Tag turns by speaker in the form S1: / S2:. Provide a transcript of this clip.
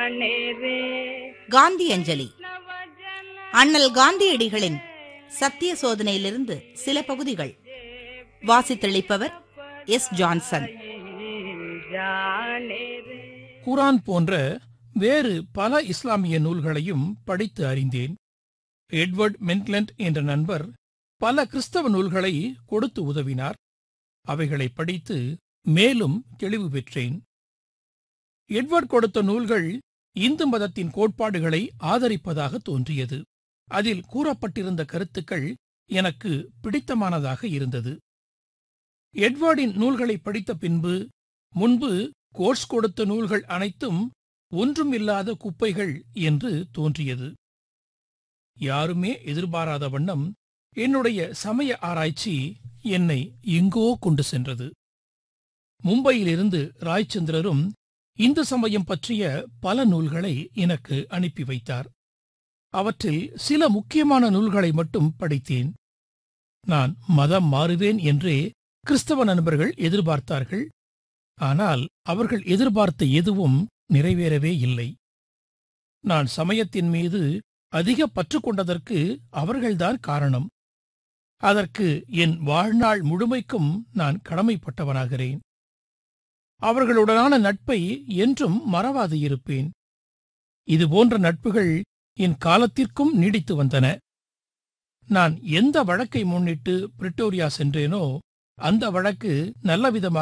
S1: காந்தி அஞ்சலி. அண்ணல் காந்தியடிகளின் சத்திய சோதனையிலிருந்து சில பகுதிகள். வாசித்தளிப்பவர் எஸ். ஜான்சன்.
S2: குரான் போன்ற வேறு பல இஸ்லாமிய நூல்களையும் படித்து அறிந்தேன். எட்வர்ட் மென்ட்லண்ட் என்ற நண்பர் பல கிறிஸ்தவ நூல்களை கொடுத்து உதவினார். அவைகளை படித்து மேலும் தெளிவு பெற்றேன். எட்வர்ட் கொடுத்த நூல்கள் இந்து மதத்தின் கோட்பாடுகளை ஆதரிப்பதாக தோன்றியது. அதில் கூறப்பட்டிருந்த கருத்துக்கள் எனக்கு பிடித்தமானதாக இருந்தது. எட்வர்டின் நூல்களை படித்த பின்பு முன்பு கோர்ஸ் கொடுத்த நூல்கள் அனைத்தும் ஒன்றும் இல்லாத குப்பைகள் என்று தோன்றியது. யாருமே எதிர்பாராத வண்ணம் என்னுடைய சமய ஆராய்ச்சி என்னை எங்கோ கொண்டு சென்றது. மும்பையிலிருந்து ராய்ச்சந்திரரும் இந்து சமயம் பற்றிய பல நூல்களை எனக்கு அனுப்பி வைத்தார். அவற்றில் சில முக்கியமான நூல்களை மட்டும் படித்தேன். நான் மதம் மாறுவேன் என்றே கிறிஸ்தவ நண்பர்கள் எதிர்பார்த்தார்கள். ஆனால் அவர்கள் எதிர்பார்த்த எதுவும் நிறைவேறவே இல்லை. நான் சமயத்தின் மீது அதிக பற்று கொண்டதற்கு அவர்கள்தான் காரணம். அதற்கு என் வாழ்நாள் முழுமைக்கும் நான் கடமைப்பட்டவனாகிறேன். அவர்களுடனான நட்பை என்றும் மறவாது இருப்பேன். இதுபோன்ற நட்புகள் என் காலத்திற்கும் நீடித்து வந்தன. நான் எந்த வழக்கை முன்னிட்டு பிரிட்டோரியா சென்றேனோ அந்த வழக்கு நல்லவிதமாக